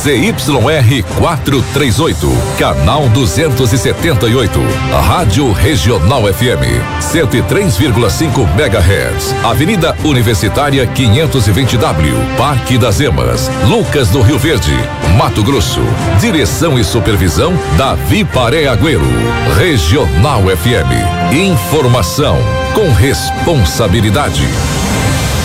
ZYR 438, canal 278, Rádio Regional FM, 103,5 MHz, Avenida Universitária 520W, Parque das Emas, Lucas do Rio Verde, Mato Grosso. Direção e supervisão Davi Paré Agüero. Regional FM, informação com responsabilidade.